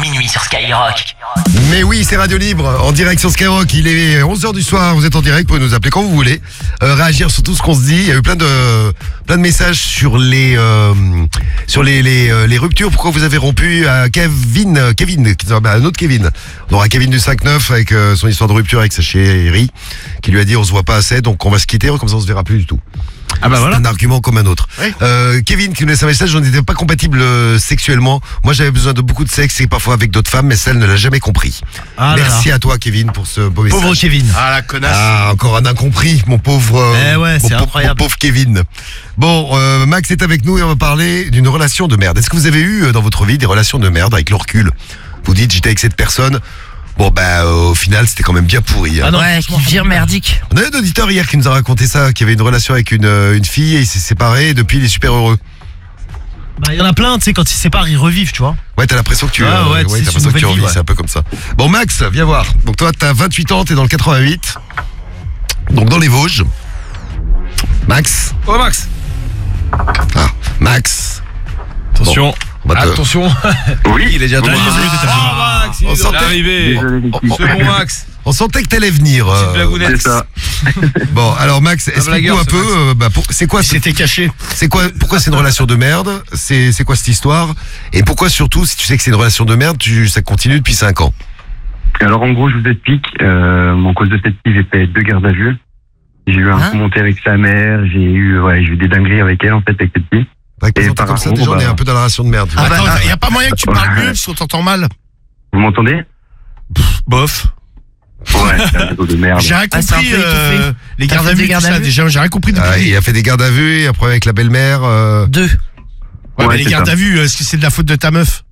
minuit sur Skyrock. Mais oui, c'est Radio Libre, en direct sur Skyrock. Il est 11h du soir, vous êtes en direct, vous pouvez nous appeler quand vous voulez. Réagir sur tout ce qu'on se dit. Il y a eu plein de messages sur les ruptures. Pourquoi vous avez rompu à Kevin, un autre Kevin. On aura Kevin du 5-9 avec son histoire de rupture avec sa chérie, qui lui a dit on se voit pas assez, donc on va se quitter, comme ça on se verra plus du tout. Ah bah voilà. C'est un argument comme un autre. Oui. Kevin qui nous laisse un message, on n'était pas compatible sexuellement. Moi j'avais besoin de beaucoup de sexe et parfois avec d'autres femmes, mais celle ne l'a jamais compris. Merci à toi Kevin pour ce beau message. Pauvre Kevin. Ah la connasse. Ah, encore un incompris, mon pauvre, c'est incroyable. mon pauvre Kevin. Bon, Max est avec nous et on va parler d'une relation de merde. Est-ce que vous avez eu dans votre vie des relations de merde avec le recul? Vous dites j'étais avec cette personne. Bon au final c'était quand même bien pourri. Hein. Ah non, ouais, qui vire merdique. On a eu un auditeur hier qui nous a raconté ça, qui avait une relation avec une fille et il s'est séparé et depuis il est super heureux. Bah il y en a plein, tu sais, quand ils se séparent, ils revivent, tu vois. Ouais, t'as l'impression que tu t'as l'impression que tu revis, c'est un peu comme ça. Bon Max, viens voir. Donc toi t'as 28 ans, t'es dans le 88. Donc dans les Vosges. Max. Oh Max. Ah, Max. Attention. Bon, Attention. Oui, il est déjà arrivé. Ah Max, il On est sentait- arrivé. Désolé les filles. C'est bon Max. On sentait que t'allais venir. Petite blagounette. C'est ça. Bon, alors Max, explique-nous blagueur, un ce peu. C'est quoi C'était caché. pourquoi c'est une relation de merde? C'est quoi cette histoire? Et pourquoi surtout, si tu sais que c'est une relation de merde, ça continue depuis 5 ans? Alors en gros, je vous explique. En cause de cette fille, j'ai fait 2 gardes à vue. J'ai eu un commentaire avec sa mère. J'ai eu des dingueries avec elle en fait avec cette fille. Avec Et comme par ça, contre, déjà on est un peu dans la relation de merde. Ah bah, Attends, y a pas moyen que tu parles mieux parce qu'on t'entend mal. Vous m'entendez? Bof. Ouais, c'est un réseau de merde. J'ai rien Ah, c'est un compris. peu étouffé. Les T'as gardes fait à des vue, tout gardes à ça. vue Déjà, j'ai rien compris depuis. Il a fait des gardes à vue et après avec la belle-mère. 2. Ouais, Ouais, mais les c'est gardes ça. à vue, est-ce que c'est de la faute de ta meuf?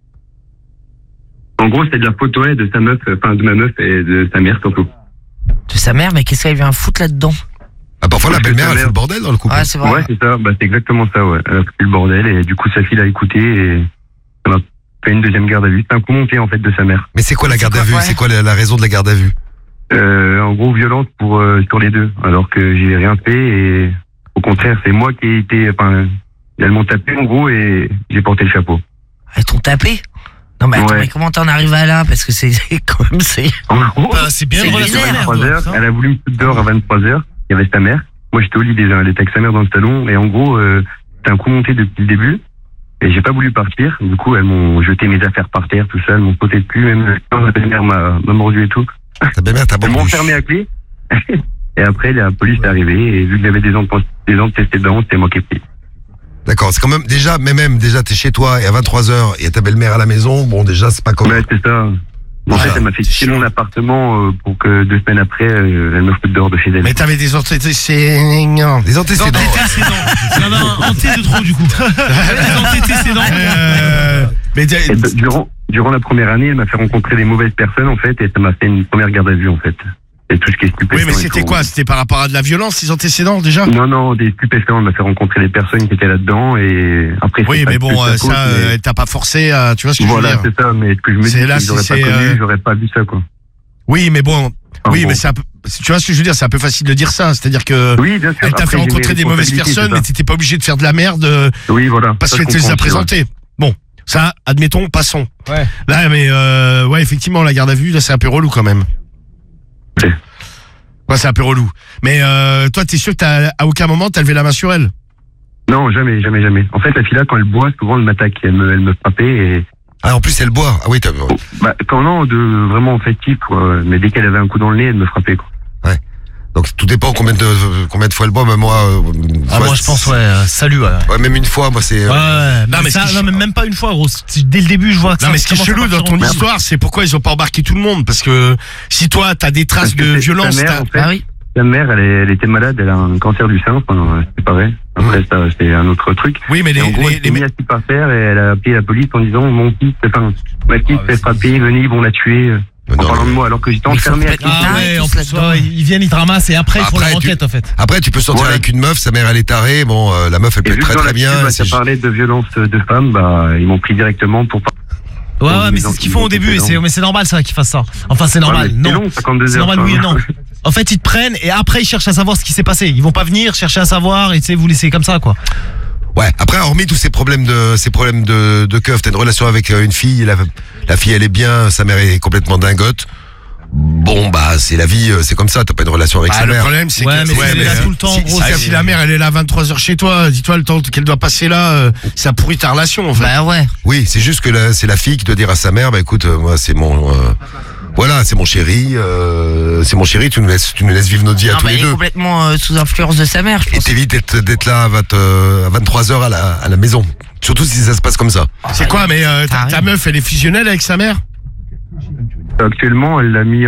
En gros, c'était de la photo de sa meuf, enfin de ma meuf et de sa mère surtout. De sa mère, mais qu'est-ce qu'elle vient foutre là-dedans? Ah, parfois la Parce que belle-mère sa elle fait mère- le bordel dans le couple. Ouais, c'est vrai. Ouais, c'est ça. Bah, c'est exactement ça, ouais. Elle a foutu le bordel et du coup, sa fille l'a écouté et ça m'a fait une deuxième garde à vue. C'est un coup monté, en fait, de sa mère. Mais c'est quoi la garde à vue? ouais. C'est quoi la raison de la garde à vue? En gros, violence sur les deux. Alors que j'ai rien fait et au contraire, c'est moi qui ai été, elles m'ont tapé, en gros, et j'ai porté le chapeau. Elles t'ont tapé? Non, mais attends, Ouais. mais comment t'en arrives à là? Parce que c'est quand même, c'est. En gros, C'est bien C'est une relation de lunaire. merde. 23h, elle a voulu me foutre dehors à 23h. Il y avait sa mère. Moi, j'étais au lit déjà. Elle était avec sa mère dans le salon. Et en gros, c'était un coup monté depuis le début. Et j'ai pas voulu partir. Du coup, elles m'ont jeté mes affaires par terre, tout ça. Elles m'ont sauté dessus. Même ma belle-mère m'a mordu et tout. Ta belle-mère t'a Elles m'ont mordu. enfermé à clé. Et après, la police est arrivée. Et vu qu'il y avait des antécédents, c'est moi qui ai pris. D'accord, c'est quand même déjà t'es chez toi et à 23h il y a ta belle-mère à la maison. Bon déjà c'est pas comme. Ouais, c'est ça. En fait, elle m'a fait quitter mon appartement pour que 2 semaines après, elle me foute dehors de chez elle. Mais t'avais des antécédents. Des antécédents. Il y en a un T de trop, du coup. Des antécédents. Mais Et durant la première année, elle m'a fait rencontrer des mauvaises personnes, en fait, et ça m'a fait une première garde à vue, en fait. Et tout ce qui est stupéfiant. oui, mais et c'était tout. quoi? C'était par rapport à de la violence, les antécédents, déjà? Non, des stupéfiants. Elle m'a fait rencontrer des personnes qui étaient là-dedans, et après... Oui, c'est pas mais bon, plus sa faute, ça, mais- elle t'a pas forcé à, tu vois ce que Voilà, je veux dire? c'est ça, mais ce que je me dis, C'est là, si j'aurais si pas c'est, connu, j'aurais pas vu ça, quoi. Oui, mais bon, En oui, gros. mais c'est un peu, tu vois ce que je veux dire? C'est un peu facile de dire ça. C'est-à-dire que, Oui, bien sûr. elle t'a Après, fait j'ai mes rencontrer des mauvaises responsabilités, personnes, mais c'est ça. t'étais pas obligé de faire de la merde, Oui, voilà. parce Ça, qu'elle je te les a comprends aussi, ouais. présentés. Bon. Ça, admettons, passons. Ouais. Là, mais, ouais, effectivement, la garde à vue, là, c'est un peu relou, quand même. Ouais. Ouais, c'est un peu relou. Mais, toi, t'es sûr que à aucun moment, t'as levé la main sur elle? Non, jamais. En fait, la fille là, quand elle boit, souvent elle m'attaque, elle me frappait et Ah en plus elle boit. Ah oui t'as. quand non, de vraiment affectif, quoi. Mais dès qu'elle avait un coup dans le nez, elle me frappait, quoi. Donc tout dépend combien de fois elle boit. Mais moi. Moi, je pense, salut, ouais. Ouais même une fois moi c'est. Ouais, Non, mais ça, ce qui- non, mais même pas une fois, gros. Dès le début, je vois que Non, ça mais ce qui est commence à chelou dans partir ton en merde. histoire, c'est pourquoi ils ont pas embarqué tout le monde. Parce que si toi, t'as des traces Parce que de c'est violence, sa mère, t'as- en fait. Ah oui. Sa mère, elle était malade, elle a un cancer du sein, c'est pareil. Après, ça, c'est un autre truc. oui, mais Et en gros, elle s'est mise assis par terre et elle a appelé la police en disant, ma fille s'est frappée, venez, ils vont la tuer, en Non, parlant mais- de moi, alors que j'étais Mais ils enfermé sont à complètement Ah tarés, ouais, en tous plus, là-dedans. ouais, ils viennent, ils te ramassent et après, ils font Après, leur tu- enquête, en fait. Après tu peux sortir Ouais. avec une meuf, sa mère elle est tarée. Bon la meuf elle peut Et être vu que très dans très la bien. pub, c'est- ça parlait de violence de femmes, ils m'ont pris directement pour... Ouais, Ils mais c'est ont- ce qu'ils font ils au ont début, fait mais c'est normal, ça, qu'ils fassent ça. Enfin, c'est normal, Ouais, mais c'est non. long, 52 C'est heures. normal, oui et non. Ouais. En fait, ils te prennent et après, ils cherchent à savoir ce qui s'est passé. Ils vont pas venir chercher à savoir et tu sais, vous laisser comme ça, quoi. Ouais, après, hormis tous ces problèmes de keuf, t'as une relation avec une fille, la fille elle est bien, sa mère est complètement dingote. Bon, bah, c'est la vie, c'est comme ça, t'as pas une relation avec sa Le mère. problème, c'est Ouais, que mais si elle est là tout le temps, en gros, si la mère elle est là 23h chez toi, dis-toi le temps qu'elle doit passer là, ça pourrit ta relation en fait. Bah ouais. Oui, c'est juste que c'est la fille qui doit dire à sa mère, bah écoute, moi c'est mon, voilà, c'est mon chéri, tu nous laisses vivre notre vie à Non, tous bah, les elle est deux. complètement sous influence de sa mère, je Et pense. t'évites d'être là à 23h à la maison. Surtout si ça se passe comme ça. C'est quoi, mais ta Pareil. meuf elle est fusionnelle avec sa mère? Actuellement, elle l'a mis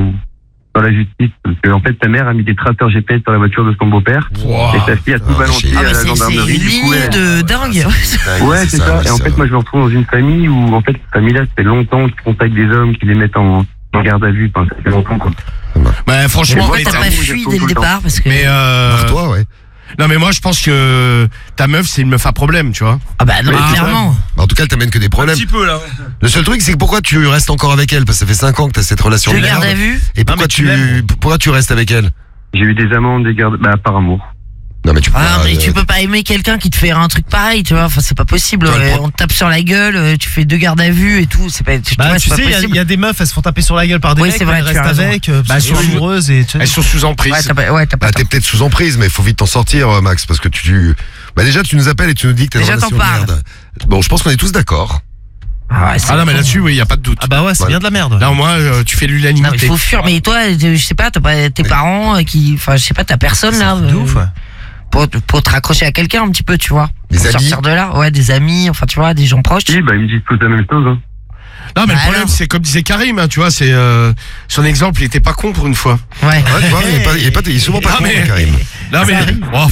dans la justice. Parce que, en fait, sa mère a mis des traceurs GPS sur la voiture de son beau-père. Wow. Et sa fille a tout balancé chérie. Ah, à mais la c'est gendarmerie. une Du coup, lignée de dingue. Ouais, c'est ça. oui, Et en fait, moi, je me retrouve dans une famille où, en fait, cette famille-là, ça fait longtemps qu'ils contactent des hommes, qui les mettent en garde à vue. Enfin, ça fait longtemps, quoi. Bah franchement, Pourquoi mais t'as t'as- pas fui dès le départ? Parce que. mais toi, ouais. non mais moi je pense que ta meuf c'est une meuf à problème, tu vois. Ah bah non, mais clairement. En tout cas, elle t'amène que des Un problèmes. petit peu, là. Le seul truc, c'est que pourquoi tu restes encore avec elle? Parce que ça fait 5 ans que t'as cette relation Je de garde merde. à vue. Et pourquoi mais tu l'aimes. pourquoi tu restes avec elle? J'ai eu des amendes, des gardes, par amour. Non, mais tu peux Ah, pas, mais tu peux pas aimer quelqu'un qui te fait un truc pareil, tu vois. Enfin, c'est pas possible. Toi, le Ouais, pro- on te tape sur la gueule, tu fais 2 gardes à vue et tout. C'est pas, tu Bah, vois, tu c'est sais, pas il possible. y a des meufs, elles se font taper sur la gueule par des Oui, mecs, c'est vrai, elles tu as restent raison. avec, Bah, parce qu'elles sont surtout- amoureuses et tu Elles sont sous emprise. Ouais, t'as pas Bah, t'es tort. peut-être sous emprise, mais il faut vite t'en sortir, Max, parce que bah déjà, tu nous appelles et tu nous dis que t'as une Déjà, relation t'en de parles. merde. Bon, je pense qu'on est tous d'accord. Ah, ouais, c'est Ah non mais con. là-dessus oui, y a pas de doute. Ah bah ouais, c'est Voilà. bien de la merde. Là au moins tu fais Non, mais l'unanimité. il faut fuir. Mais toi, je sais pas, t'as pas tes parents qui, enfin, je sais pas, t'as personne là de ouf, ouais. pour te raccrocher à quelqu'un un petit peu, tu vois. Des Pour amis. sortir de là, ouais, des amis, enfin, tu vois, des gens proches. Si, ils me disent tous la même chose, hein. Non mais Bah le problème alors. c'est comme disait Karim, hein, tu vois, c'est son exemple, il était pas con pour une fois. Ouais. Ouais, tu vois, il est souvent pas Ah, con, mais- Karim. Non mais oh,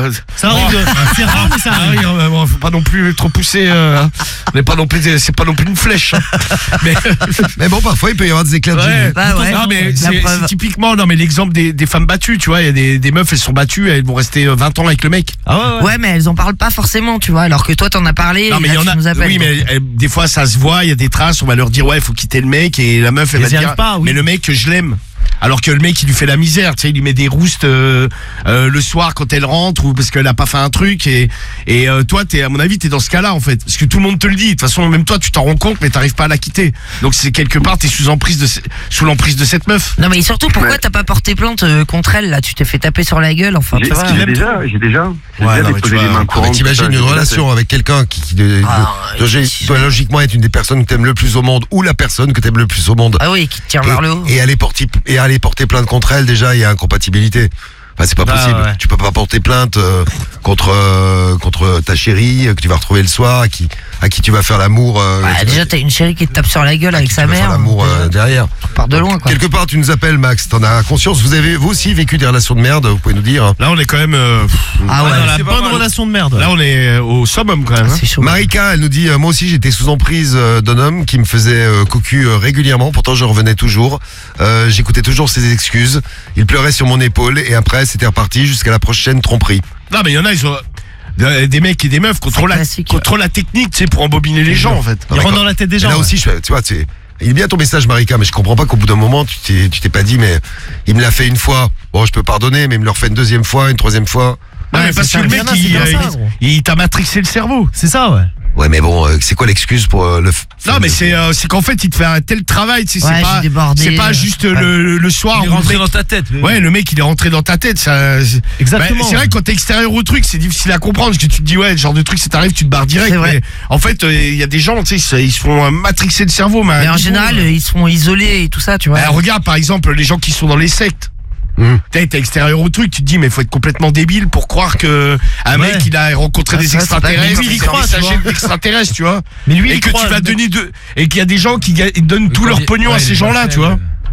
Ça arrive, c'est rare, mais ça arrive. Bon, faut pas non plus trop pousser. On n'est pas non plus, c'est pas non plus une flèche. Hein. Mais Mais bon, parfois, il peut y avoir des éclats de ouais. génie. Bah ouais. Non mais La c'est preuve. typiquement non mais l'exemple des femmes battues, tu vois, il y a des meufs, elles sont battues, elles vont rester 20 ans avec le mec. Ah ouais, ouais. Ouais, mais elles en parlent pas forcément, tu vois. Alors que toi, t'en as parlé. Non et mais là, il y en tu a. nous appelles. Oui mais des fois ça se voit, il y a des traces, on va leur dire ouais, faut quitter le mec et la meuf elle Ils va y dire arrivent pas, oui. mais le mec je l'aime. Alors que le mec il lui fait la misère, tu sais, il lui met des roustes le soir quand elle rentre ou parce qu'elle a pas fait un truc et toi t'es à mon avis t'es dans ce cas-là en fait parce que tout le monde te le dit. De toute façon même toi tu t'en rends compte mais t'arrives pas à la quitter. Donc c'est quelque part t'es sous l'emprise de cette meuf. Non, mais surtout, pourquoi Ouais. t'as pas porté plainte contre elle là? Tu t'es fait taper sur la gueule, enfin, tu J'ai vois. déjà Ouais, non, mais tu déposé vois, les mains Ah, mais courantes. t'imagines tout ça, une j'ai relation avec quelqu'un qui doit logiquement être une des personnes que t'aimes le plus au monde ou la personne que t'aimes le plus au monde. Ah oui, qui te tire vers le haut. Et aller porter plainte contre elle, déjà, il y a incompatibilité. Enfin, c'est pas Bah, possible. ouais. Tu peux pas porter plainte contre ta chérie que tu vas retrouver le soir, à qui tu vas faire l'amour. Bah, déjà, t'as une chérie qui te tape sur la gueule avec tu sa vas faire mère. l'amour derrière. Tu pars de loin, quoi. Quelque part, tu nous appelles, Max. T'en as conscience. Vous aussi vécu des relations de merde. Vous pouvez nous dire. Là on est quand même Ah Ouais, ouais, dans la c'est pas bonne mal. relation de merde. là on est au summum quand même. Hein. c'est chaud. Marika, elle nous dit, moi aussi j'étais sous emprise d'un homme qui me faisait cocu régulièrement, pourtant je revenais toujours. J'écoutais toujours ses excuses. Il pleurait sur mon épaule et après c'était reparti jusqu'à la prochaine tromperie. Non mais il y en a ils ont des mecs et des meufs contre classique. la technique, tu sais, pour embobiner les gens en fait. Il rentre dans la tête des Et gens. là ouais. aussi, tu vois, il est bien ton message, Marika, mais je comprends pas qu'au bout d'un moment, tu t'es pas dit, mais il me l'a fait une fois. Bon, je peux pardonner, mais il me le refait une deuxième fois, une troisième fois. Non, Ouais, mais parce c'est que le ça. mec, Il y en a, c'est comme ça, gros. il t'a matrixé le cerveau. C'est ça, ouais. Ouais, mais bon, c'est quoi l'excuse pour Non, mais c'est qu'en fait, il te fait un tel travail, tu sais, Ouais, c'est pas, j'ai débordé, c'est pas juste le soir. Il est où le rentré mec- dans ta tête. Ouais, le mec, il est rentré dans ta tête. Ça, Exactement. Bah, c'est vrai que quand t'es extérieur au truc, c'est difficile à comprendre parce que tu te dis, ouais, le genre de truc, ça t'arrive, tu te barres direct. C'est vrai. Mais en fait, il y a des gens, tu sais, ils se font matrixer le cerveau. Mais en général, ils sont isolés et tout ça, tu vois. Bah, regarde, par exemple, les gens qui sont dans les sectes. T'es extérieur au truc, tu te dis mais faut être complètement débile pour croire que un Ouais. mec il a rencontré Ah, des ça, c'est pas extraterrestres, lui, il y c'est un croit, tu messager vois. d'extraterrestres, tu vois. Mais lui, Et il que croit, tu vas le mec. donner et qu'il y a des gens qui donnent tout leur pognon à ces gens-là, tu vois.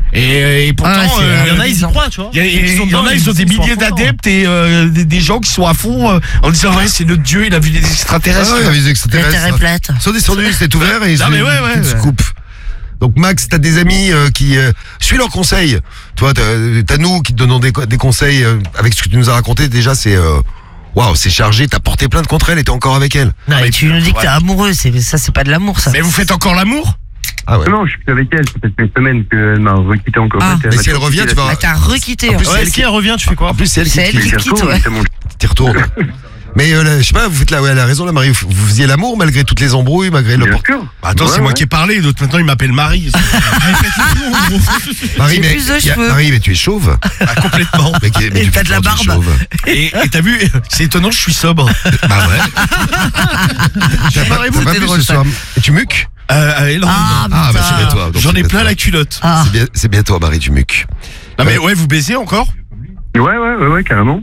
Et pourtant, Ah, c'est- Il y en a, ils y croient, tu vois. il y en a, ils ont des milliers d'adeptes et des gens qui sont à fond en disant ouais c'est notre dieu, il a vu des extraterrestres. Ah ouais, les La extraterrestres. terre est plate. Ils sont descendus, c'est ouvert et ils Non, mais ouais. scoop. Donc Max, t'as des amis qui suis leurs conseils. Toi, t'as nous qui te donnons des conseils avec ce que tu nous as raconté. Déjà, c'est waouh, c'est chargé. T'as porté plainte contre elle et t'es encore avec elle. Non, mais mais tu nous dis que ouais. t'es amoureux, c'est pas de l'amour, ça. Mais vous faites encore l'amour? Ah ouais. Non, je suis plus avec elle. Ça fait une semaine qu'elle m'a requitté encore. Ah. En fait, Mais m'a si elle revient, tu vas. Ah, t'as requitté. En hein. plus, Ouais, si elle revient, tu fais quoi? En plus, c'est elle C'est qui elle qui te quitte, ouais. t'y retournes. Mais je sais pas, vous faites elle a raison, la Marie. Vous faisiez l'amour malgré toutes les embrouilles, malgré le. Bien sûr. Bah, attends, c'est moi qui ai parlé, l'autre maintenant il m'appelle Marie. Marie, J'ai mais plus de cheveux. Marie, mais tu es chauve. Ah, complètement. Mais Et tu t'as de la tu es barbe. chauve. Et t'as vu, c'est étonnant, je suis sobre. Bah ouais. C'était Ça va plus drôle, ce ça. soir. Et tu muques? Non, Ah, Ah, bah putain. c'est bien toi. donc J'en c'est ai bien plein toi. la culotte. Ah. C'est bien toi, Marie, tu muques. Non mais ouais, vous baisez encore? Ouais, carrément.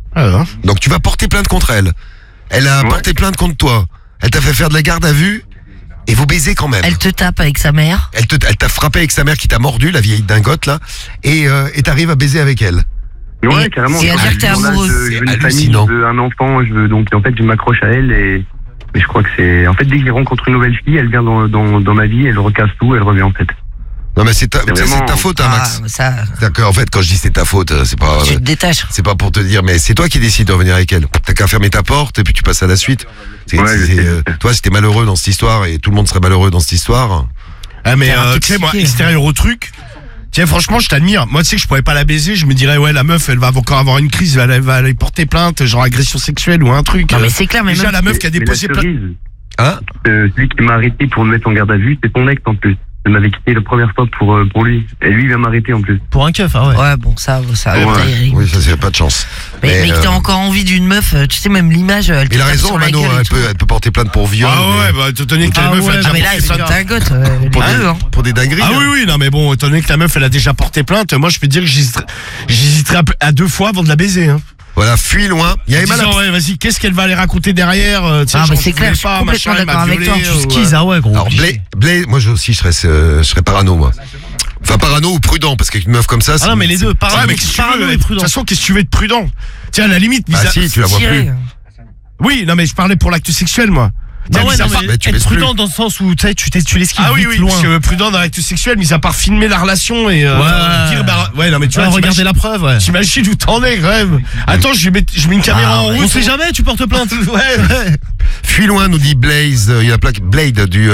Donc tu vas porter plainte contre elle. Elle a Ouais. porté plainte contre toi. Elle t'a fait faire de la garde à vue. Et vous baisez quand même. Elle te tape avec sa mère. Elle t'a frappé avec sa mère qui t'a mordu, la vieille dingote là. Et t'arrives à baiser avec elle. Ouais, Et- carrément. c'est à dire que t'es amoureux. Je veux une famille, hallucinant. je veux un enfant, donc en fait je m'accroche à elle et je crois que c'est. En fait, dès que je rencontre une nouvelle fille, elle vient dans ma vie, elle recasse tout, elle revient en fait. Non mais c'est ta vraiment- faute, hein, Max. Ah, ça, D'accord. En fait, quand je dis c'est ta faute, c'est pas. tu te détaches. C'est pas pour te dire, mais c'est toi qui décides de revenir avec elle. T'as qu'à fermer ta porte et puis tu passes à la suite. Ouais, je sais. Toi, si t'es malheureux dans cette histoire et tout le monde serait malheureux dans cette histoire. Ah mais T'es un tu sais moi, toxiqué. extérieur au truc. Tiens, franchement, je t'admire. Moi, tu sais que je pourrais pas la baiser. Je me dirais, ouais, la meuf, elle va encore avoir une crise. Elle va aller porter plainte, genre agression sexuelle ou un truc. Non mais c'est clair, mais Déjà, même. la meuf qui a Mais la déposé plainte. cerise, Hein? celui qui m'a arrêté pour me mettre en garde à vue, c'est ton ex en plus. Elle m'avait quitté la première fois pour lui. Et lui, il vient m'arrêter en plus. Pour un keuf, ah ouais. Ouais, bon, ça, Ouais. Eric. Oui, ça c'est pas de chance. Mais que t'as encore envie d'une meuf, tu sais, même l'image, elle te Il a tape raison, sur la Mano, gueule et tout. elle peut porter plainte pour viol. Ah ouais, bah, étant donné que la Ah meuf, ouais, elle a Ah, mais déjà là, porté ils sont plainte. dingotes, les pour, deux, hein. pour des dingueries. Ah hein. oui, non, mais bon, étant donné que la meuf, elle a déjà porté plainte, moi, je peux te dire que j'hésiterais à 2 fois avant de la baiser, hein. Voilà, fuis loin. Il y a Emma Disant, ouais, vas-y, qu'est-ce qu'elle va aller raconter derrière, tu sais, Ah, mais genre, c'est je clair, voulais je suis pas, complètement machin, elle m'a d'accord avec violé, toi. ou, Skis, ah ouais, gros. Alors, Blay, moi aussi, je serais parano, moi. Enfin, parano ou prudent, parce qu'une meuf comme ça, Ah non, mais les deux, Ouais, mais qu'est-ce que tu parano veux, et de toute prudent. façon, qu'est-ce que tu veux être prudent? Tiens, à la limite, Bah si, tu la vois plus. Tiré. oui, non, mais je parlais pour l'acte sexuel, moi. Non, Tiens, ouais, mis à non, part- mais mais tu être baisses prudent dans le sens où tu sais, tu l'esquives Ah oui, vite oui, loin. parce que prudent dans l'acte sexuel, mis à part filmer la relation et dire, bah, ouais, non, mais tu vois, Regardez la preuve, ouais. t'imagines où t'en es, quand même. Attends, je mets une caméra en route. On sait jamais, tu portes plainte. Ouais. Fuis loin, nous dit Blaze. Il y a plein Blade du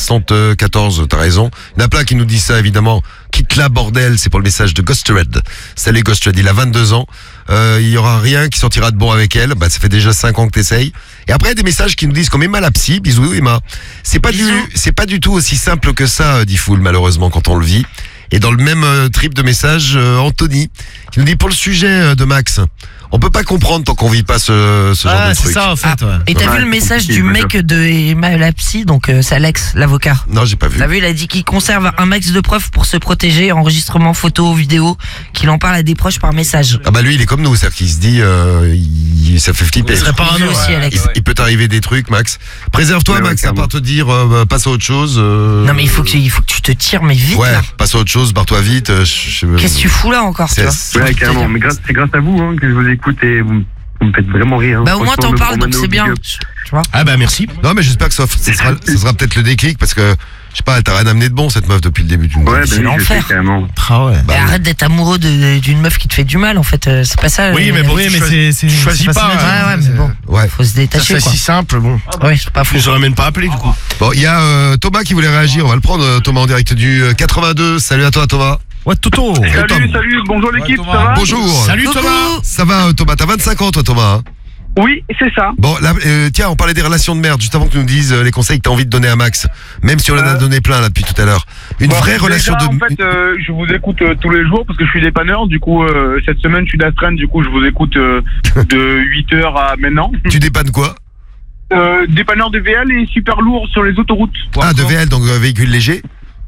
74, t'as raison. Il y en a plein qui nous dit ça, évidemment. Quitte la bordel, c'est pour le message de Ghost Red. Salut Ghost Red, il a 22 ans. Il y aura rien qui sortira de bon avec elle. Bah, ça fait déjà 5 ans que t'essayes. Et après, il y a des messages qui nous disent qu'on met mal à psy. Bisous Emma. C'est pas du tout aussi simple que ça, dit Foul, malheureusement, quand on le vit. Et dans le même trip de messages, Anthony, qui nous dit pour le sujet de Max, on peut pas comprendre tant qu'on vit pas ce genre Ah, de c'est truc. ça, en fait, ouais. Et t'as Ouais, vu le c'est message compliqué, du je veux mec de Emma la psy, donc c'est Alex, l'avocat. Non, j'ai pas vu. T'as vu, il a dit qu'il conserve un max de preuves pour se protéger, enregistrement, photo, vidéo, qu'il en parle à des proches par message. Ah bah lui, il est comme nous, c'est-à-dire qu'il se dit, ça fait flipper. Il serait parano, Lui aussi, ouais. Alex. Il peut t'arriver des trucs, Max. Préserve-toi, Ouais, Max, à clairement. part te dire, passe à autre chose. Non mais il faut que tu te tires, mais vite Ouais, là. passe à autre chose, barre-toi vite. Qu'est-ce que tu fous là encore, tu C'est- vois c'est- Ouais, carrément. Mais c'est grâce à vous que je vous écoute et vous me faites vraiment rire. Bah au moins Franchement, t'en le parles, donc Romano, c'est bien. big up. Tu vois. Ah, bah, merci. Non, mais j'espère que ça sera peut-être le déclic parce que, je sais pas, elle t'a rien amené de bon, cette meuf, depuis le début. Ouais, C'est bah oui, je l'enfer. sais, carrément. Ah ouais. Bah Et oui. arrête d'être amoureux d'une meuf qui te fait du mal en fait, c'est pas ça. Oui, mais bon, Oui, tu mais choisis- c'est tu choisis c'est pas, facile à Ouais, dire. ouais, mais bon, Ouais. faut se Ça détacher serait quoi. si simple, bon. Ouais, c'est pas Je fou. les aurais même pas appelé, du coup. Bon, il y a Thomas qui voulait réagir. On va le prendre, Thomas, en direct du 82. Salut à toi, Thomas. Ouais, Toto. Tom. Salut, bonjour l'équipe, Thomas. ça va? Bonjour. Salut, Coucou. Thomas. Ça va, Thomas? T'as 25 ans, toi, Thomas, hein? Oui, c'est ça. Bon, là, tiens, on parlait des relations de merde, juste avant que tu nous dises les conseils que tu as envie de donner à Max, même si on en a donné plein là depuis tout à l'heure. Une vraie Déjà, relation de... En fait, je vous écoute tous les jours parce que je suis dépanneur. Du coup, cette semaine, je suis d'astreinte. Du coup, je vous écoute de 8h à maintenant. Tu dépannes quoi? Dépanneur de VL et super lourd sur les autoroutes. Ah, de VL, donc véhicule léger.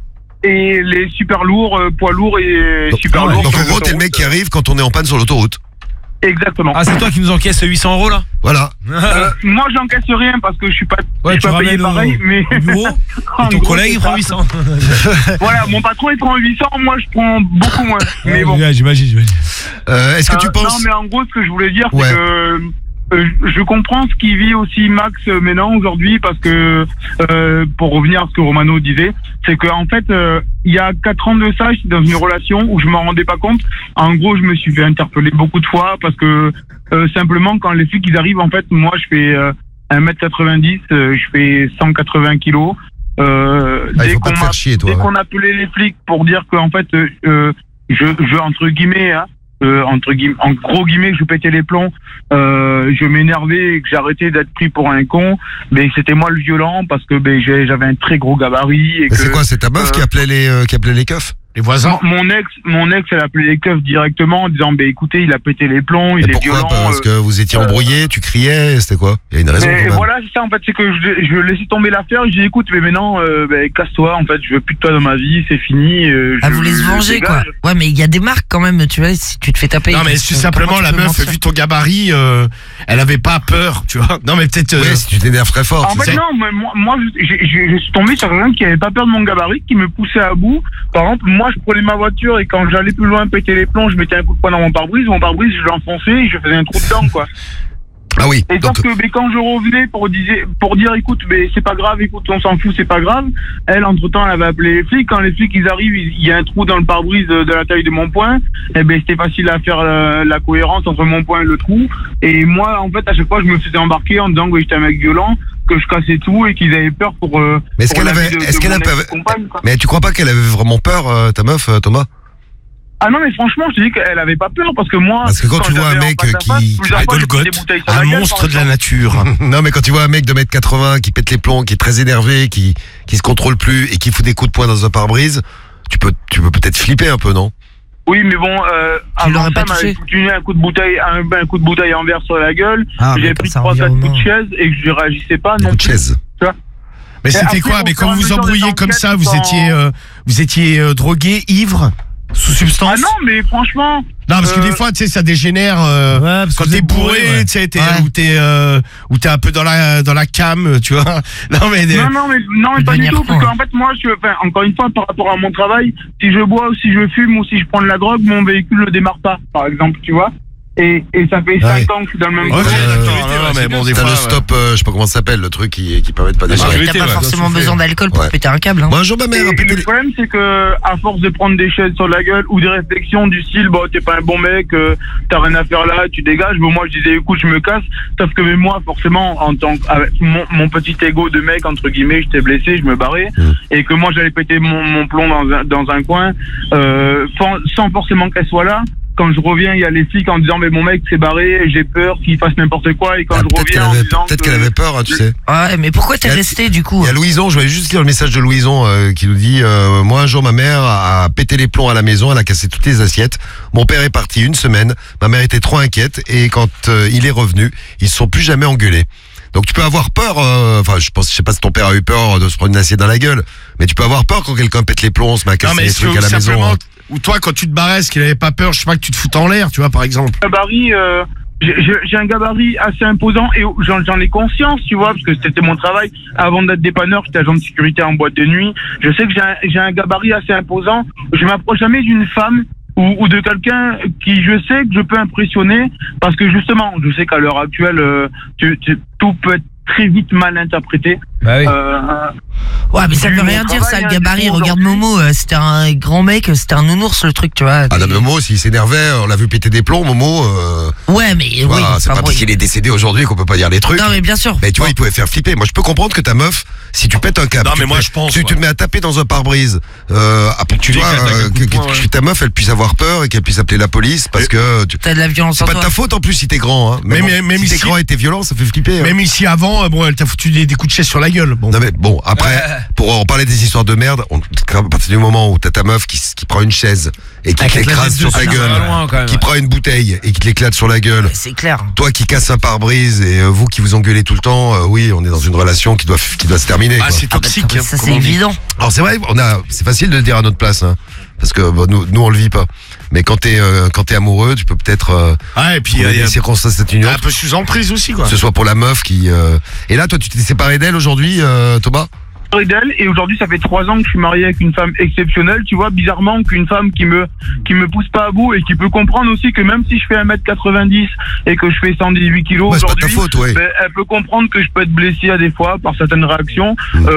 Et les super lourds, poids lourds et super lourds. Donc sur en les gros, t'es le mec autoroutes. qui arrive quand on est en panne sur l'autoroute. Exactement. Ah, c'est toi qui nous encaisse 800 € là? Voilà. Moi, j'encaisse rien parce que je suis pas, Ouais, je tu suis pas payé ramènes pareil. Mais au bureau en et ton gros, collègue il c'est prend ça. 800. Voilà, mon patron il prend 800, moi je prends beaucoup moins. Mais bon. Ouais, j'imagine. Est-ce que tu Non, penses... mais en gros, ce que je voulais dire, c'est Ouais. que je comprends ce qui vit aussi Max maintenant aujourd'hui, parce que pour revenir à ce que Romano disait, c'est qu'en fait, il y a 4 ans de ça, j'étais dans une relation où je m'en rendais pas compte. En gros, je me suis fait interpeller beaucoup de fois parce que simplement quand les flics ils arrivent, en fait, moi je fais 1m90, je fais 180 kilos. Ah, il Dès faut pas te faire chier, toi. dès ouais. qu'on appelait les flics pour dire que en fait je entre guillemets en gros guillemets, je pétais les plombs, je m'énervais et que j'arrêtais d'être pris pour un con, mais c'était moi le violent parce que j'avais un très gros gabarit. Et Mais c'est quoi, c'est ta meuf qui appelait les keufs? Les voisins. Mon ex, elle appelait les keufs directement en disant, écoutez, il a pété les plombs, Et il est pourquoi? violent. Parce que vous étiez embrouillés, tu criais, c'était quoi? Il y a une raison quand Mais même. voilà, c'est ça en fait, c'est que je laissais tomber l'affaire, je dis écoute, mais maintenant, casse-toi, en fait, je veux plus de toi dans ma vie, c'est fini. Elle voulait se venger, quoi. Ouais, mais il y a des marques quand même, tu vois, si tu te fais taper. Non mais c'est simplement la meuf, vu ton gabarit, elle avait pas peur, tu vois. Non mais peut-être. Ouais, si tu t'énerves très fort. En fait, c'est- non, moi je suis tombé sur quelqu'un qui avait pas peur de mon gabarit, qui me poussait à bout. Par exemple, moi, je prenais ma voiture et quand j'allais plus loin, péter les plombs, je mettais un coup de poing dans mon pare-brise, je l'enfonçais et je faisais un trou dedans, quoi. Ah oui. Et Donc, sauf que quand je revenais pour dire écoute, c'est pas grave, écoute, on s'en fout, c'est pas grave. Elle, entre-temps, elle avait appelé les flics. Quand les flics ils arrivent, il y a un trou dans le pare-brise de la taille de mon poing. Et c'était facile à faire la cohérence entre mon poing et le trou. Et moi, en fait, à chaque fois, je me faisais embarquer en disant que j'étais un mec violent, que je cassais tout et qu'ils avaient peur pour. mais est-ce pour qu'elle la avait, vie de est-ce qu'elle mon avait, ex-compagne, quoi. mais tu crois pas qu'elle avait vraiment peur, ta meuf, Thomas? Ah non, mais franchement, je te dis qu'elle avait pas peur parce que moi. Parce que quand tu vois un j'avais mec en face à face, qui plusieurs fois, j'ai pris des bouteilles sur la Un gueule, monstre par de la exemple. nature. Non, mais quand tu vois un mec de 1m80 qui pète les plombs, qui est très énervé, qui se contrôle plus et qui fout des coups de poing dans un pare-brise, tu peux peut-être flipper un peu, non? Oui, mais bon, avant l'aurais pas ça, touché. m'avait foutu un coup de bouteille en verre sur la gueule. Ah, mais J'ai comme pris ça 3-4 revient au coups de main. chaise et que je réagissais pas Un non coup de plus. chaise. Mais c'était après, quoi? au Mais fur et quand à vous vous mesure des embrouillez comme ça, vous enquêtes, étiez drogué, ivre, sous substance? Ah non, mais franchement. Non, parce que des fois, tu sais, ça dégénère parce quand que vous t'es êtes bourré, ouais. tu sais, Ouais. ou t'es un peu dans la cam, tu vois. Non, mais Non, mais pas du devenir tout, parce con, qu'en fait, moi, encore une fois, par rapport à mon travail, si je bois ou si je fume ou si je prends de la drogue, mon véhicule ne démarre pas, par exemple, tu vois. Et ça fait 5 ans que je suis dans le même Ok, boulot. d'accord, mais bon, des T'as fois. le stop, je sais pas comment ça s'appelle, le truc qui permet de pas Ouais, démarrer. T'as pas forcément besoin d'alcool pour Ouais. péter un câble, hein. Moi, un jour, ma mère a Et pété le les... problème, c'est que, à force de prendre des chaises sur la gueule ou des réflexions du style, t'es pas un bon mec, t'as rien à faire là, tu dégages. Bon, moi, je disais, écoute, je me casse. Sauf que, mais moi, forcément, avec mon petit ego de mec, entre guillemets, j'étais blessé, je me barrais. Et que moi, j'allais péter mon plomb dans un coin, sans forcément qu'elle soit là. Quand je reviens, il y a les flics en disant, mais mon mec s'est barré, j'ai peur qu'il fasse n'importe quoi. Et quand Ah, je peut-être qu'elle reviens, en avait, disant peut-être que- qu'elle avait peur, hein, tu sais. Ouais, mais pourquoi t'es Il y a- resté, du coup? Il y a Louison, je vais juste lire le message de Louison qui nous dit moi un jour ma mère a pété les plombs à la maison, elle a cassé toutes les assiettes. Mon père est parti une semaine, ma mère était trop inquiète et quand il est revenu, ils se sont plus jamais engueulés. Donc tu peux avoir peur, je sais pas si ton père a eu peur de se prendre une assiette dans la gueule, mais tu peux avoir peur quand quelqu'un pète les plombs, se met à Non, casser mais les est-ce trucs que à la maison. simplement, Hein. ou toi, quand tu te barrais, est-ce qu'il avait pas peur, je sais pas, que tu te foutes en l'air, tu vois, par exemple? Gabarit, j'ai un gabarit assez imposant et j'en ai conscience, tu vois, parce que c'était mon travail. Avant d'être dépanneur, j'étais agent de sécurité en boîte de nuit. Je sais que j'ai un gabarit assez imposant. Je m'approche jamais d'une femme ou de quelqu'un qui je sais que je peux impressionner parce que justement, je sais qu'à l'heure actuelle, tout peut être très vite mal interprété. Bah oui. Ouais, mais ça veut Mon rien dire, ça, travail, le hein, gabarit. du coup, Regarde Momo, c'était un grand mec, c'était un nounours, le truc, tu vois. Ah non, mais Momo, s'il s'énervait, on l'a vu péter des plombs, Momo. Ouais, mais Tu oui, vois, c'est pas bon, parce qu'il est décédé aujourd'hui qu'on peut pas dire les trucs. Non, mais bien sûr. Mais tu vois, il pouvait faire flipper. Moi, je peux comprendre que ta meuf, si tu pètes un câble, Non, tu mais te moi, mets- je pense, tu te ouais. mets à taper dans un pare-brise, après, tu Tu vois, éclates avec un coup de poing, que ouais. ta meuf, elle puisse avoir peur et qu'elle puisse appeler la police parce que T'as de la violence c'est en pas de toi. ta faute en plus si t'es grand. Hein. Mais bon, même si t'es ici- grand et t'es violent, ça fait flipper. Hein. Même ici avant, bon, elle t'a foutu des coups de chaise sur la gueule. Bon. Non mais bon, après, pour en parler des histoires de merde, à partir du moment où t'as ta meuf qui prend une chaise et qui Ah, te qui te l'écrase la sur met ta dessus, gueule, ça va loin, quand même, qui ouais. prend une bouteille et qui te l'éclate sur la gueule, C'est clair. toi qui casses un pare-brise et vous qui vous engueulez tout le temps, oui, on est dans une relation qui doit se terminer. Ah, quoi. c'est toxique. hein, Ça, comme c'est on dit. évident. Alors c'est vrai, c'est facile de le dire à notre place, hein, parce que bon, nous on le vit pas. Mais quand t'es amoureux, tu peux peut-être Ah, et puis trouver il y des a circonstances un atténuantes, peu sous emprise aussi, quoi. que ce soit pour la meuf qui. Et là, toi, tu t'es séparé d'elle aujourd'hui, Thomas? d'elle et aujourd'hui ça fait 3 ans que je suis marié avec une femme exceptionnelle, tu vois, bizarrement qu'une femme qui me pousse pas à bout et qui peut comprendre aussi que même si je fais 1m90 et que je fais 118 kilos Ouais, c'est pas de ta aujourd'hui, faute, ouais. elle peut comprendre que je peux être blessé à des fois par certaines réactions.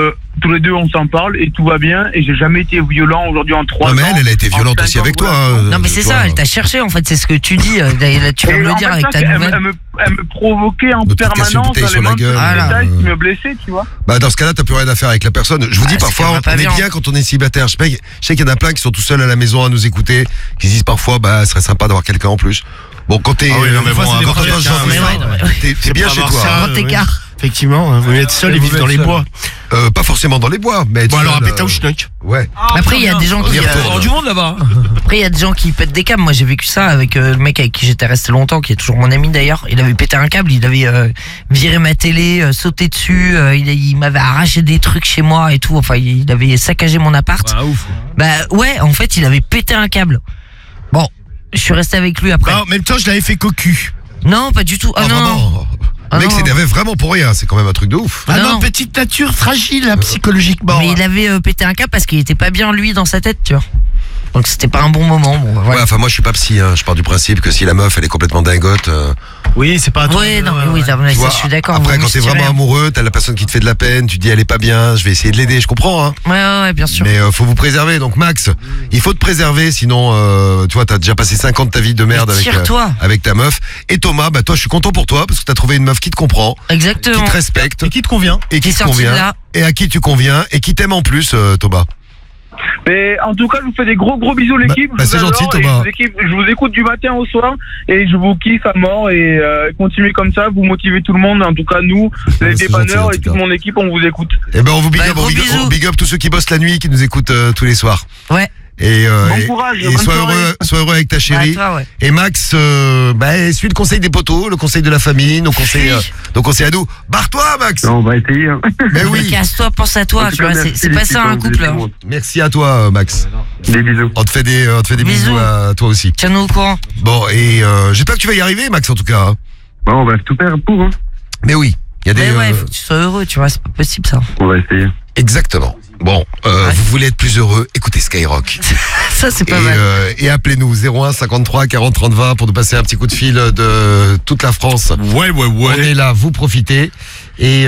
tous les deux on s'en parle et tout va bien et j'ai jamais été violent aujourd'hui en 3 ans. Non mais elle a été violente aussi avec toi. Non mais c'est ça, elle t'a cherché en fait, c'est ce que tu dis. Tu viens de le dire avec ta nouvelle. Elle me provoquait en Une petite casse une permanence bouteille dans sur les la moindres gueule. détails qui me blessaient, tu vois. Bah dans ce cas-là, t'as plus rien à faire avec la personne. Je vous dis c'est parfois, quand même pas on est bien. bien quand on est célibataire. Je sais qu'il y en a plein qui sont tout seuls à la maison à nous écouter, qui se disent parfois, bah, ce serait sympa d'avoir quelqu'un en plus. Bon, quand t'es, Ah oui, non, mais bon, quand avoir t'es dans ce quelqu'un, genre de mais choses, ouais, non, mais ouais. t'es bien pour chez avoir toi. ça, Hein. Grand écart. Effectivement, vous êtes seul et vivre dans les bois. Pas forcément dans les bois, mais Bon, alors à seul, péta ou schnock. Ouais. Après il y a des gens On qui y retourne. Du monde là-bas. après il y a des gens qui pètent des câbles. Moi j'ai vécu ça avec le mec avec qui j'étais resté longtemps, qui est toujours mon ami d'ailleurs. Il avait pété un câble, il avait viré ma télé, sauté dessus, il m'avait arraché des trucs chez moi et tout. Enfin il avait saccagé mon appart. Ah ouf. Bah ouais, en fait il avait pété un câble. Bon, je suis resté avec lui après. En même temps, je l'avais fait cocu. Non, pas du tout. Ah Ah, non. vraiment. Ah Le mec non. s'énervait vraiment pour rien. C'est quand même un truc de ouf. Ah Non, non, non. petite nature fragile, là, psychologiquement. Mais il avait pété un câble parce qu'il était pas bien lui dans sa tête, tu vois. Donc c'était pas un bon moment. Bon, Ouais, voilà. enfin moi je suis pas psy. Hein. Je pars du principe que si la meuf elle est complètement dingote. Oui, c'est pas un truc. Ouais, non, mais oui, tu ça, vois, je suis d'accord. Après vous quand t'es vous vraiment tirez. amoureux, t'as la personne qui te fait de la peine. Tu te dis elle est pas bien. Je vais essayer de l'aider. Je comprends. Hein. Ouais, bien sûr. Mais faut vous préserver. Donc Max, il faut te préserver, sinon tu vois, t'as déjà passé 5 ans de ta vie de merde Mais avec tire-toi. avec ta meuf. Et Thomas, bah toi, je suis content pour toi parce que t'as trouvé une meuf qui te comprend, qui Exactement. te respecte Et qui te convient? et Qui est qui te sorti de convient là. et à qui tu conviens et qui t'aime en plus, Thomas. Mais en tout cas, je vous fais des gros bisous l'équipe. bah, Je vous c'est gentil, adore et Thomas. je vous écoute du matin au soir et je vous kiffe à mort et continuez comme ça, vous motivez tout le monde. En tout cas, nous, les c'est gentil, en dépanneurs tout et cas. toute mon équipe, on vous écoute. Et ben on vous big Bah, up, gros on bisous. big up tous ceux qui bossent la nuit, qui nous écoutent tous les soirs. Ouais. Et, Bon courage, et bonne sois soirée. heureux avec ta chérie. Bah, toi, ouais. Et Max, suis le conseil des potos, le conseil de la famille, nos conseils à nous. Barre-toi, Max. Non, on va essayer. Hein. Mais Mais oui. casse-toi, pense à toi, En tout tu cas, vois, merci, c'est pas l'équipe, ça hein, un vous couple. êtes Hein. bon. Merci à toi, Max. Des bisous. On te fait des bisous Bisous. à toi aussi. Tiens-nous au courant. Bon, et j'espère que tu vas y arriver, Max, en tout cas. Hein. Bon, on va tout faire pour. Hein. Mais oui, il y a des. Mais ouais, faut que tu sois heureux, tu vois, c'est pas possible ça. On va essayer. Exactement. Bon, vous voulez être plus heureux, écoutez Skyrock. Ça, c'est pas mal. Et appelez-nous 01 53 40 30 20 pour nous passer un petit coup de fil de toute la France. Ouais. On est là, vous profitez. Et il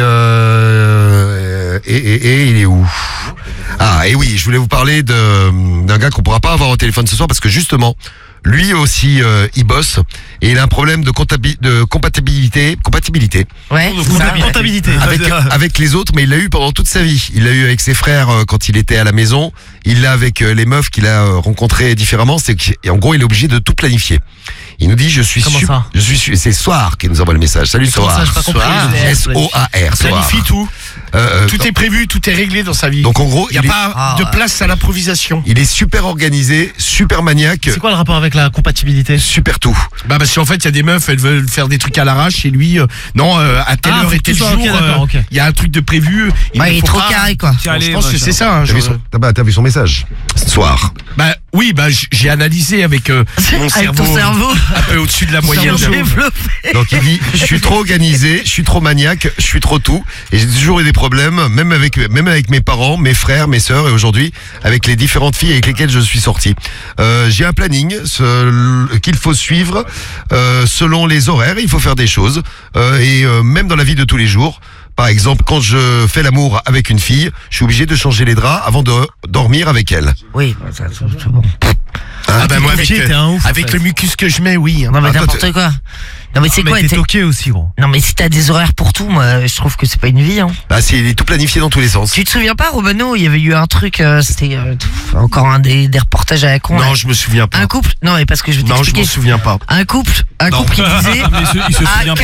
est où? Ah, et oui, je voulais vous parler d'un gars qu'on pourra pas avoir au téléphone ce soir parce que justement, lui aussi, il bosse et il a un problème de compatibilité Ouais, c'est ça. Comptabilité. avec les autres, mais il l'a eu pendant toute sa vie. Il l'a eu avec ses frères quand il était à la maison. Il l'a avec les meufs qu'il a rencontrées différemment. Et en gros, il est obligé de tout planifier. Il nous dit, Comment ça c'est Soar qui nous envoie le message. Salut Comment ça, Soar. j'ai pas compris. S-O-A-R. Soar. Planifie tout. Tout est prévu, tout est réglé dans sa vie. Donc en gros, il n'y a il est- pas de place à l'improvisation. il est super organisé, super maniaque, C'est quoi le rapport avec la compatibilité? super tout. Bah parce qu'en fait, il y a des meufs, elles veulent faire des trucs à l'arrache et lui, non, à telle heure faut et que tel tout soit jour, ok, d'accord, ok. il y a un truc de prévu. Ouais, il est faut trop pas- carré, quoi. Je pense que c'est ça. Hein, T'as vu son message? Soir. Bah oui, bah j'ai analysé avec mon Avec cerveau, ton cerveau. un peu au-dessus de la moyenne. Cerveau développé. Donc il dit, je suis trop organisé, je suis trop maniaque, je suis trop tout, et j'ai toujours eu des problèmes, même avec mes parents, mes frères, mes sœurs, et aujourd'hui avec les différentes filles avec lesquelles je suis sorti. J'ai un planning qu'il faut suivre selon les horaires. Il faut faire des choses et même dans la vie de tous les jours. Par exemple, quand je fais l'amour avec une fille, je suis obligé de changer les draps avant de dormir avec elle. Oui, bah, ça, c'est bon. Ah bah moi avec, T'es un ouf, en avec fait. le mucus que je mets, oui. Non, mais Attends, n'importe quoi. Non, mais c'est quoi? T'es toqué aussi, gros. Non, mais si t'as des horaires pour tout, moi, je trouve que c'est pas une vie, hein. Bah, il est tout planifié dans tous les sens. Tu te souviens pas, Romano, il y avait eu un truc, c'était encore un des reportages à la con. là. Non, je me souviens pas. Un couple, non, mais parce que je vais Non, je t'expliquer. m'en souviens pas. Un couple qui disait à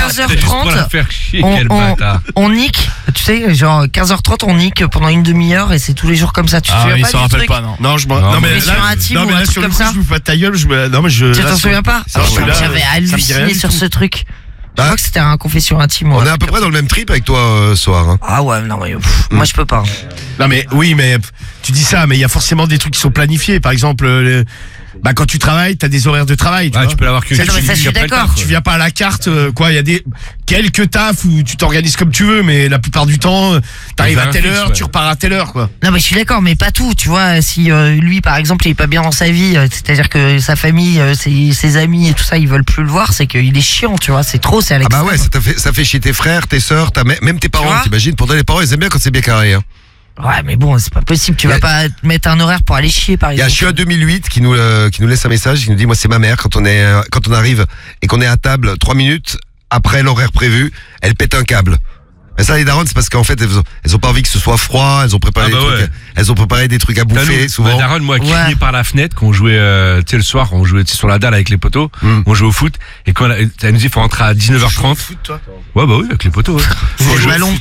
15h30, on nique, tu sais, genre 15h30 on nique pendant une demi-heure et c'est tous les jours comme ça. Tu te Ah, souviens il pas s'en du rappelle truc? pas, non. Non, je m'en. Non, Non, mais mais sur un team non, ou mais un là, truc sur le comme coup, ça. je vous pas ta gueule. Non, mais je. Tu là, t'en sur- souviens pas? Ah, je suis là, J'avais ça me dit rien halluciné du sur tout. ce truc. Je Bah, crois que c'était un confession intime. On ouais. est à peu près dans le même trip avec toi, Soir. Hein. Ah ouais, non, mais moi je peux pas. Non, mais oui, mais tu dis ça, mais il y a forcément des trucs qui sont planifiés. Par exemple, bah quand tu travailles, t'as des horaires de travail. Tu peux l'avoir que Non, mais ça, je suis d'accord. Tu viens pas à la carte, quoi. Il y a des quelques tafs où tu t'organises comme tu veux, mais la plupart du temps, t'arrives Il y a à un telle fixe, heure, ouais. tu repars à telle heure, quoi. Non, mais je suis d'accord, mais pas tout. Tu vois, si lui, par exemple, il est pas bien dans sa vie, c'est-à-dire que sa famille, ses amis et tout ça, ils veulent plus le voir, c'est qu'il est chiant, tu vois. C'est trop, c'est à Ah bah l'extrême. ouais, ça fait chier tes frères, tes sœurs, même tes Tu parents, vois t'imagines. Pourtant les parents ils aiment bien quand c'est bien carré. Hein. Ouais, mais bon, c'est pas possible. Tu Y a- vas pas te mettre un horaire pour aller chier, par Il y a exemple. Je suis à 2008 qui nous laisse un message, qui nous dit moi c'est ma mère quand on arrive et qu'on est à table 3 minutes après l'horaire prévu, elle pète un câble. Mais ça les darons c'est parce qu'en fait elles ont pas envie que ce soit froid, elles ont préparé Ah bah des trucs, ouais. elles ont préparé des trucs à bouffer souvent. Ma daronne, moi, crié Ouais. par la fenêtre quand on jouait, tu sais, le soir, on jouait sur la dalle avec les poteaux, on jouait au foot, et quand elle nous dit faut rentrer à 19h30. Foot, toi. Ouais, bah oui, avec les poteaux, ouais. C'est le ballon.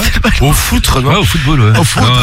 Au foot, Ouais, au football, ouais. Au foot, Non,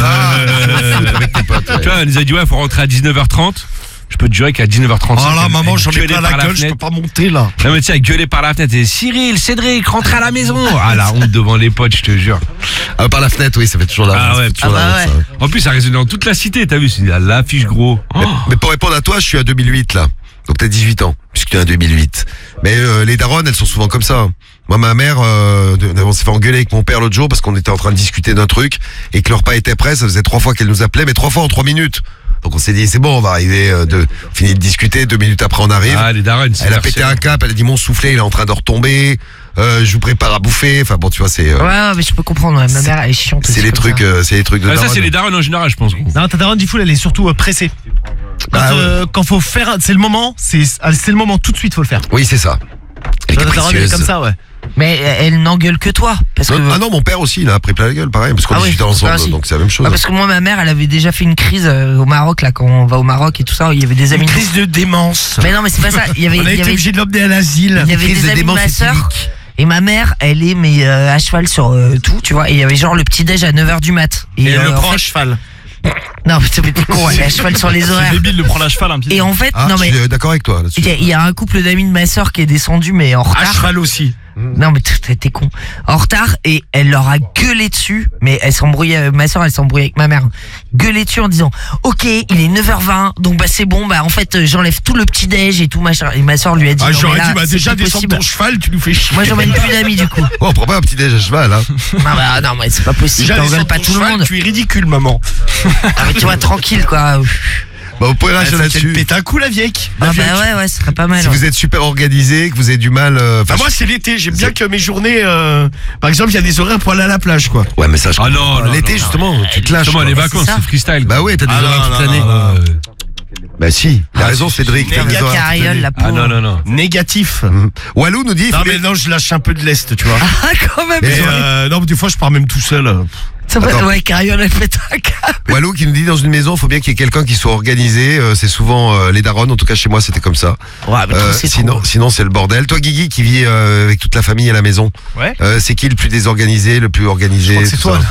avec tes potes. Ouais. tu vois, elle nous a dit, ouais, faut rentrer à 19h30. Je peux te jurer qu'à 19h30. Oh là, maman, j'en ai plein la gueule, je peux pas monter là. Non, mais tu sais, elle gueulait par la fenêtre, et Cyril, Cédric, rentrez à la maison. Ah, la honte devant les potes, je te jure. Ah, par la fenêtre, oui, ça fait toujours la Ah ça ouais, fait toujours ah la bah honte, ça, ouais. En plus, ça résonne dans toute la cité, t'as vu, c'est l'affiche gros. Oh. Mais pour répondre à toi, je suis à 2008 là. Donc t'as 18 ans, puisque tu es à 2008. Mais les daronnes, elles sont souvent comme ça. Moi, ma mère, on s'est fait engueuler avec mon père l'autre jour parce qu'on était en train de discuter d'un truc et que le repas était prêt. Ça faisait 3 fois qu'elle nous appelait, mais 3 fois en 3 minutes. Donc on s'est dit, c'est bon, on va arriver, finir de discuter, 2 minutes après on arrive. Ah, les darons, c'est Elle a leur pété cerveau. un cap, elle a dit mon soufflet il est en train de retomber, je vous prépare à bouffer. Enfin bon, tu vois, c'est Ouais, mais je peux comprendre. Ouais. Ma mère, elle est chiante. c'est aussi les comme trucs, ça. c'est les trucs de Ah, ça, daronnes. c'est les darons en général, je pense, gros. Non, ta daronne, du coup, elle est surtout pressée. Quand, Ah ouais. quand faut faire, c'est le moment, c'est le moment tout de suite, faut le faire. Oui, c'est ça. Elle est Ta daronne, elle est capricieuse. comme ça, ouais. Mais elle n'engueule que toi. Parce que... Ah non, mon père aussi, il a pris plein la gueule, pareil, parce qu'on Ah oui, discutait ton père ensemble, aussi. donc c'est la même chose. Ah, parce que moi, ma mère, elle avait déjà fait une crise au Maroc, là, quand on va au Maroc et tout ça. Il y avait des amis. Une crise de démence. Mais non, mais c'est pas ça. Il y avait, On a il y été avait, obligé de l'emmener à l'asile. il y avait crise des de amis de démence ma sœur. éthylique. Et ma mère, elle est mais à cheval sur tout, tu vois. Et il y avait genre le petit déj à 9h du mat. Et elle le en prend à fait- cheval. Non, mais t'es con, elle est à cheval sur les horaires. débile de prendre la cheval un petit Et en fait, Ah, non je mais suis d'accord avec toi là-dessus. il y a un couple d'amis de ma sœur qui est descendu mais en À retard. cheval aussi. Non mais t'es con. En retard et elle leur a gueulé dessus. Mais elle s'embrouillait, ma sœur elle s'embrouillait avec ma mère. Gueulé dessus en disant ok il est 9h20 donc bah c'est bon bah en fait j'enlève tout le petit déj et tout machin. Et ma sœur lui a dit Ah, non, j'aurais mais là, dit, bah c'est déjà, pas descendre possible. ton cheval, tu nous fais chier. Moi j'emmène plus d'amis du coup. Oh, on prend pas un petit déj à cheval, hein. Non, bah, non mais c'est pas possible. Déjà, T'engueules descendre pas ton tout le cheval, monde. tu es ridicule, maman. Ah, mais tu vois tranquille quoi. Bah, vous pouvez Elle réagir faut qu'elle là-dessus. pète un coup, la vieille. Ah bah ouais ce serait pas mal. Si ouais. vous êtes super organisé, que vous avez du mal. Ah, moi, c'est l'été. J'aime bien que mes journées, par exemple, il y a des horaires pour aller à la plage, quoi. Ouais, mais ça, je Ah non, comprends pas. non, L'été, non, justement, tu te lâches. Justement, quoi. les c'est vacances, ça. c'est freestyle. Bah ouais, t'as des Ah horaires non, toute non, l'année. non, non. Bah si, il a raison, Cédric. t'as des Négatif. horaires toute Cariole l'année. la Ah pauvre. non. Négatif. Walou nous dit. il Non, faut mais bien- non, je lâche un peu de l'Est, tu vois. Ah quand même. Et non, mais des fois, je pars même tout seul. Ça va- Attends. ouais Cariole elle fait un câble. Walou qui nous dit dans une maison, il faut bien qu'il y ait quelqu'un qui soit organisé. C'est souvent les darons. En tout cas, chez moi, c'était comme ça. Ouais mais c'est Sinon, c'est le bordel. Toi, Guigui, qui vit avec toute la famille à la maison. Ouais. C'est qui le plus désorganisé, le plus organisé? Je crois que c'est tout toi.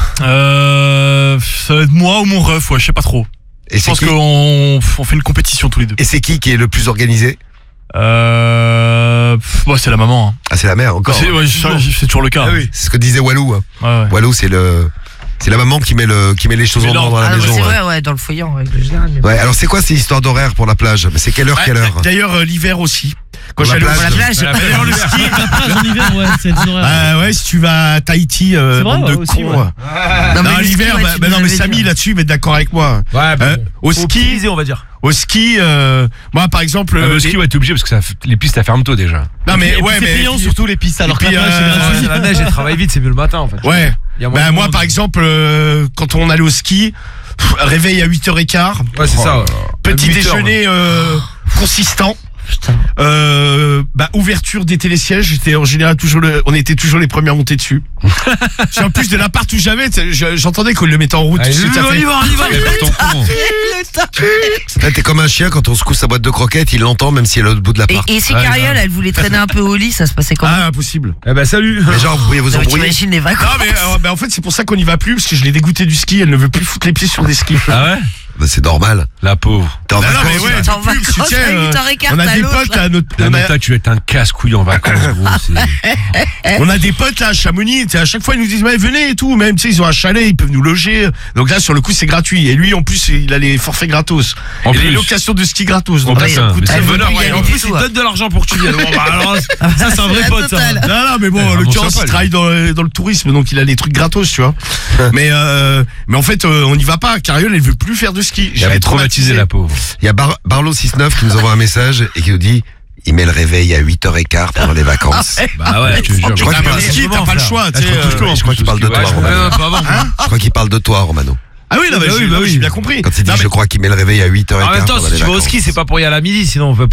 ça Ça va être moi ou mon ref, ouais, je sais pas trop. Et Je c'est pense qui qu'on fait une compétition tous les deux. Et c'est qui est le plus organisé? Bon, c'est la maman. Hein. Ah, c'est la mère encore. C'est toujours le cas. C'est ce que disait Walou. Hein. Ouais. Walou, c'est la maman qui met les choses en ordre dans la Ah, non, mais maison. c'est ouais. vrai, ouais, dans le foyer, en règle générale. mais- Ouais, alors c'est quoi ces histoires d'horaire pour la plage? Mais c'est quelle heure? D'ailleurs, l'hiver aussi. Quand Pour la j'allais au plage. Pour la plage. D'ailleurs, le ski. En hiver, ouais, c'est des horaires. Ah ouais, si tu vas à Tahiti, bande vrai, de aussi, cons. ouais. Non, mais Non, le ski, l'hiver, ouais, bah, tu bah nous non, mais avais Samy dit. là-dessus, il va être d'accord avec moi. Ouais, bah, Au ski, Optimisé, on va dire. moi par exemple. le ski, ouais, t'es obligé parce que les pistes, ça ferme tôt déjà. Non mais Et puis, ouais, c'est mais payant surtout les pistes, alors que puis, la plage, c'est gratuit. La neige, elle travaille vite, c'est mieux le matin en fait. ouais. Il y a moins Bah de moi monde. par exemple, quand on allait au ski, réveil à 8h15. Ouais, c'est ça. ouais. Petit Même 8 heures, déjeuner consistant. Putain. Bah ouverture des télésièges, j'étais en général on était toujours les premiers à monter dessus. Puis en plus de l'appart où j'avais, j'entendais qu'on le mettait en route. Allez, tu sais, ça on fait- y va. Là, t'es comme un chien quand on secoue sa boîte de croquettes, il l'entend même si elle est à l'autre bout de l'appart. Et si Cariole, elle voulait traîner un peu au lit, ça se passait comment? Ah impossible. Eh ben salut. Mais genre, vous pourriez vous Non, mais embrouiller. t'imagines les vacances? Non mais bah, en fait c'est pour ça qu'on n'y va plus parce que je l'ai dégoûté du ski, elle ne veut plus foutre les pieds sur des skis. Ah ouais? Bah, c'est normal. La pauvre. T'es en Non, non, vacances, mais ouais, là. T'es en tu sais, vacances à 8h15, on a t'as des l'autre, potes à notre Non, mais toi, tu vas être un casse-couille en vacances, gros. on a des potes là à Chamonix, tu sais, à chaque fois ils nous disent ouais, venez et tout, même tu sais ils ont un chalet, ils peuvent nous loger. Donc là sur le coup c'est gratuit et lui en plus il a les forfaits gratos. En et les plus. locations de ski gratos. Donc Oh, là, putain, ça coûte mais c'est un le bonheur. bonheur, Ouais, ouais. en En plus, plus, Il te donne de l'argent pour que tu viennes. Bon, bah, alors, ça, c'est un vrai la pote, ça. totale. non, mais bon, en vraiment l'occurrence, sympa, il lui. travaille dans le tourisme, donc il a des trucs gratos, tu vois. mais en fait, on n'y va pas. Cariole, elle veut plus faire de ski. Elle est traumatisée, la pauvre. Il y a Barlo69 qui nous envoie un message et qui nous dit il met le réveil à 8h15 pendant les vacances. Bah ouais, je te jure. Je crois Ah, qu'il mais parle, le ski, t'as pas le choix, tu sais. je crois qu'il parle de toi, Ouais, je Romano. Un peu avant. Je crois qu'il parle de toi, Romano. Ah oui, non, mais Bah oui, j'ai bien compris. Quand il dit Non, mais- je crois qu'il met le réveil à 8h15. En même temps, si tu vas au ski, c'est pas pour y aller à midi, sinon on peut